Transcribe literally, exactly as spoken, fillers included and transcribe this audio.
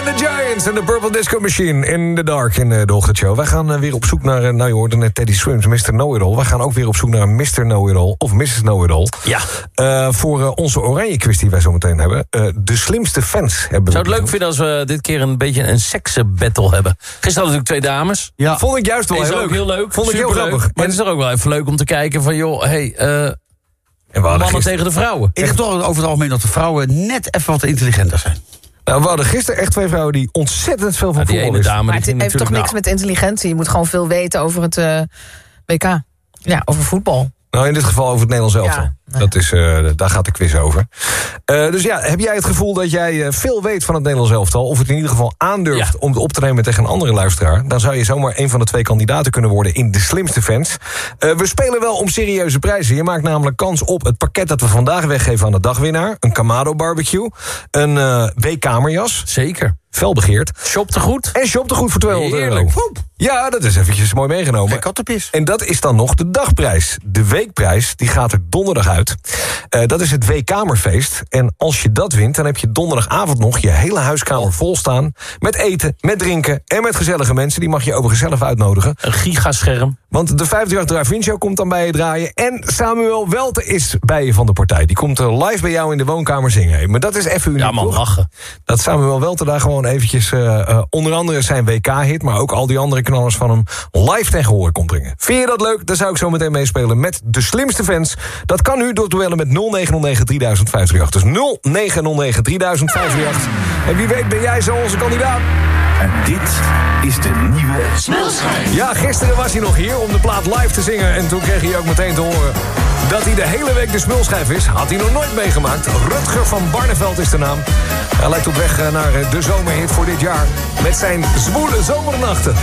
the Giants en de Purple Disco Machine in the Dark in de ochtendshow. Wij gaan uh, weer op zoek naar, uh, nou je hoorde net Teddy Swims, mister Know-It-All. Wij gaan ook weer op zoek naar een mister Know-It-All of missus Know-It-All. Ja. Uh, voor uh, onze oranje quiz die wij zo meteen hebben. Uh, de slimste fans hebben we. Zou het leuk vinden als we dit keer een beetje een seksenbattle hebben? Gisteren hadden natuurlijk twee dames. Ja. Vond ik juist wel is heel ook leuk. heel leuk. Vond ik heel grappig. Maar het is toch ook wel even leuk om te kijken van, joh, hey, uh, en we mannen gisteren... tegen de vrouwen. Ik denk toch over het algemeen dat de vrouwen net even wat intelligenter zijn. Nou, we hadden gisteren echt twee vrouwen die ontzettend veel van Ja, die voetbal ene is. dame, Maar die het ging heeft toch natuurlijk- niks met intelligentie. Je moet gewoon veel weten over het uh, W K. Ja, over voetbal. Nou, in dit geval over het Nederlands elftal. Ja, nou ja. Dat is, uh, daar gaat de quiz over. Uh, dus ja, heb jij het gevoel dat jij uh, veel weet van het Nederlands elftal... of het in ieder geval aandurft Ja. om op te nemen tegen een andere luisteraar... dan zou je zomaar een van de twee kandidaten kunnen worden in de slimste fans. Uh, we spelen wel om serieuze prijzen. Je maakt namelijk kans op het pakket dat we vandaag weggeven aan de dagwinnaar. Een Kamado barbecue, een uh, W-kamerjas, Zeker. felbegeerd... Shop te goed. en shop te goed voor tweehonderd euro. Heerlijk. Ja, dat is eventjes mooi meegenomen. Gek kattenpis. En dat is dan nog de dagprijs. De weekprijs, die gaat er donderdag uit. Uh, dat is het W-kamerfeest. En als je dat wint, dan heb je donderdagavond nog... je hele huiskamer vol staan. Met eten, met drinken en met gezellige mensen. Die mag je overigens zelf uitnodigen. Een gigascherm. Want de vijfendertig Drive-In Show komt dan bij je draaien. En Samuel Welte is bij je van de partij. Die komt uh, live bij jou in de woonkamer zingen. Hey, maar dat is even uniek, Ja man, toch? lachen. Dat Samuel Welte daar gewoon eventjes... Uh, uh, onder andere zijn W K-hit... maar ook al die andere knallers van hem... live ten gehoor komt brengen. Vind je dat leuk? Dan zou ik zo meteen meespelen met de slimste fans. Dat kan nu door te bellen met nul negen nul negen drie vijf drie acht. Dus nul negen nul negen drie vijf drie acht. En wie weet ben jij zo onze kandidaat. En dit is de nieuwe Smulschijf. Ja, gisteren was hij nog hier om de plaat live te zingen... en toen kreeg hij ook meteen te horen... dat hij de hele week de smulschijf is. Had hij nog nooit meegemaakt. Rutger van Barneveld is de naam. Hij lijkt op weg naar de zomerhit voor dit jaar... met zijn zwoele zomernachten.